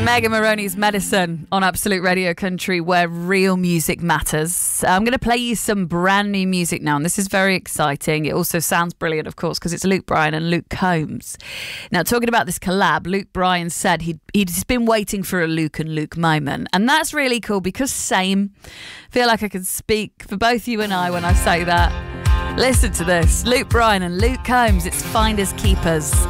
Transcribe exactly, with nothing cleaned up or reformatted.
Megan Maroney's Medicine on Absolute Radio Country, where real music matters. I'm going to play you some brand new music now, and this is very exciting. It also sounds brilliant, of course, because it's Luke Bryan and Luke Combs. Now, talking about this collab, Luke Bryan said he'd, he'd been waiting for a Luke and Luke moment, and that's really cool because same. I feel like I can speak for both you and I when I say that. Listen to this. Luke Bryan and Luke Combs. It's Finders Keepers